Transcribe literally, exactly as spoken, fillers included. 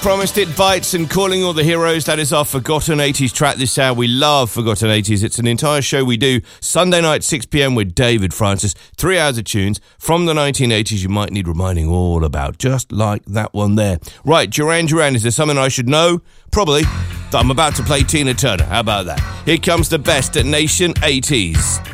Promised it bites and calling all the heroes. That is our Forgotten eighties track this hour. We love Forgotten eighties. It's an entire show we do Sunday night, six p.m. with David Francis. Three hours of tunes from the nineteen eighties you might need reminding all about, just like that one there. Right, Duran Duran, is there something I should know? Probably. I'm about to play Tina Turner. How about that? Here comes the best at Nation eighties.